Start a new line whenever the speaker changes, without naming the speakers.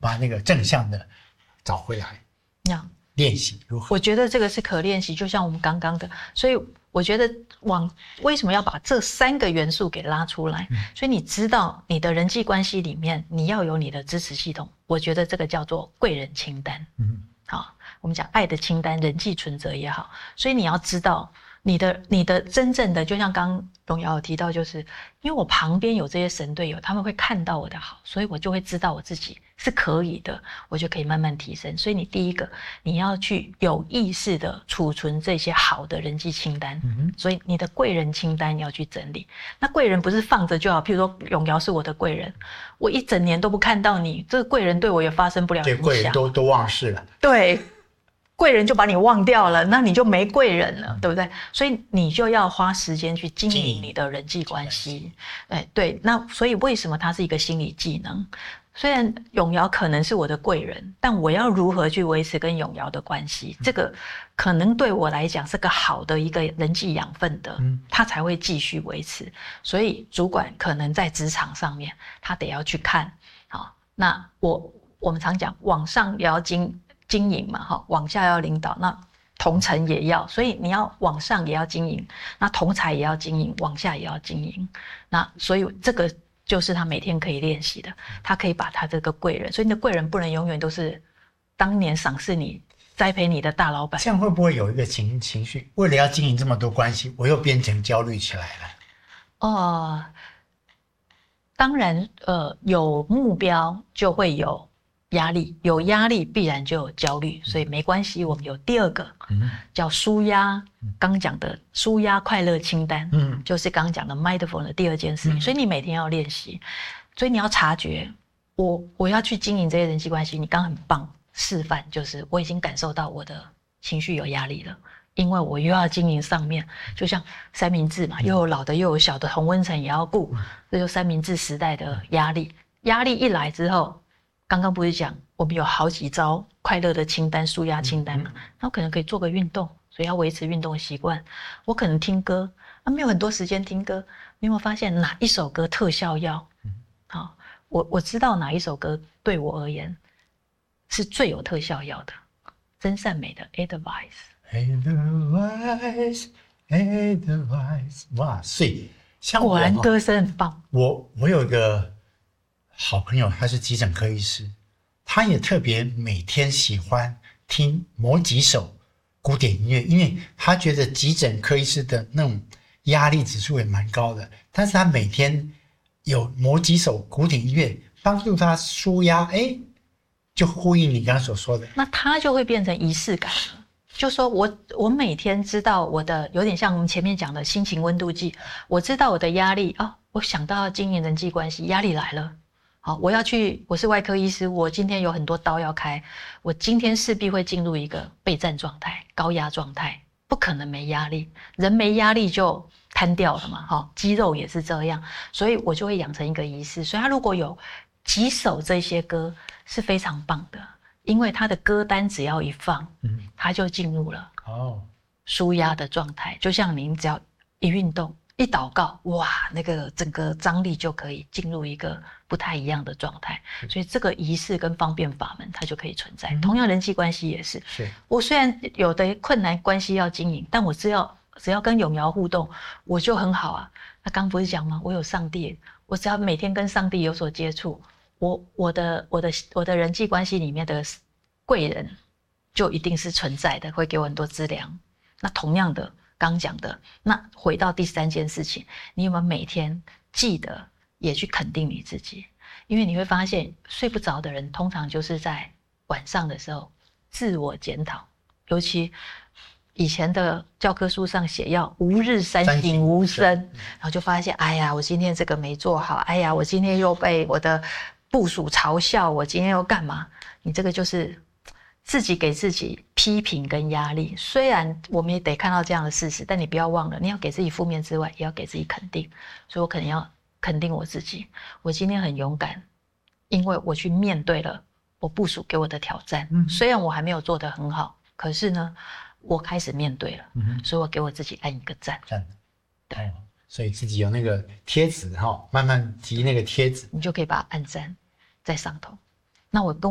把那个正向的找回来。练习如何？
我觉得这个是可练习，就像我们刚刚的，所以我觉得为什么要把这3个元素给拉出来？所以你知道你的人际关系里面，你要有你的支持系统，我觉得这个叫做贵人清单。好，我们讲爱的清单、人际存折也好，所以你要知道你的真正的，就像刚刚荣瑶有提到，就是因为我旁边有这些神队友，他们会看到我的好，所以我就会知道我自己是可以的，我就可以慢慢提升。所以你第一个，你要去有意识的储存这些好的人际清单，所以你的贵人清单要去整理。那贵人不是放着就好，譬如说永瑶是我的贵人，我一整年都不看到你，这个贵人对我也发生不了影响，
对，贵人都忘事了，
对。贵人就把你忘掉了，那你就没贵人了，对不对？所以你就要花时间去经营你的人际关系。对，那所以为什么它是一个心理技能？虽然永瑶可能是我的贵人，但我要如何去维持跟永瑶的关系，这个可能对我来讲是个好的一个人际养分的，他才会继续维持。所以主管可能在职场上面，他得要去看。好，那我们常讲往上也要经营嘛，往下要领导，那同层也要，所以你要往上也要经营，那同才也要经营，往下也要经营。那所以这个就是他每天可以练习的，他可以把他这个贵人，所以你的贵人不能永远都是当年赏识你、栽培你的大老板。
这样会不会有一个情绪，为了要经营这么多关系，我又变成焦虑起来了？
当然，有目标就会有压力，有压力必然就有焦虑，所以没关系。我们有第2个，叫抒压，刚讲的抒压快乐清单，就是刚讲的 mindful 的第2件事情。所以你每天要练习，所以你要察觉，我要去经营这些人际关系。你刚很棒示范，就是我已经感受到我的情绪有压力了。因为我又要经营上面，就像三明治嘛，又有老的又有小的，同温层也要顾，这就三明治时代的压力。压力一来之后，刚刚不是讲我们有好几招快乐的清单、抒压清单嘛？那我可能可以做个运动，所以要维持运动习惯。我可能听歌，没有很多时间听歌。你有没有发现哪一首歌特效药？好，我知道哪一首歌对我而言是最有特效药的，真善美的
Advice， 哇塞！像
果然歌声很棒。
我有一个好朋友，他是急诊科医师，他也特别每天喜欢听某几首古典音乐，因为他觉得急诊科医师的那种压力指数也蛮高的，但是他每天有某几首古典音乐帮助他抒压，就呼应你刚刚所说的，
那他就会变成仪式感了。就说我每天知道我的，有点像我们前面讲的心情温度计，我知道我的压力我想到要经营人际关系，压力来了，好，我是外科医师，我今天有很多刀要开，我今天势必会进入一个备战状态、高压状态，不可能没压力，人没压力就瘫掉了嘛，肌肉也是这样，所以我就会养成一个仪式，所以他如果有几首这些歌是非常棒的。因为他的歌单只要一放，他就进入了抒压的状态。就像您只要一运动、一祷告，哇，那个整个张力就可以进入一个不太一样的状态。所以这个仪式跟方便法门，它就可以存在。同样人际关系也是。我虽然有的困难关系要经营，但我只要跟永瑶互动，我就很好啊。那刚不是讲吗？我有上帝，我只要每天跟上帝有所接触。我的人际关系里面的贵人就一定是存在的，会给我很多资粮。那同样的，刚讲的，那回到第3件事情，你有没有每天记得也去肯定你自己？因为你会发现，睡不着的人通常就是在晚上的时候自我检讨，尤其以前的教科书上写要吾日三省吾身，然后就发现，哎呀，我今天这个没做好，哎呀，我今天又被我的部属嘲笑，我今天又干嘛？你这个就是自己给自己批评跟压力。虽然我们也得看到这样的事实，但你不要忘了，你要给自己负面之外，也要给自己肯定。所以我可能要肯定我自己，我今天很勇敢，因为我去面对了我部属给我的挑战。虽然我还没有做得很好，可是呢，我开始面对了，所以我给我自己按一个赞。
对，所以自己有那个贴纸慢慢提那个贴纸，
你就可以把它按赞在上头。那我跟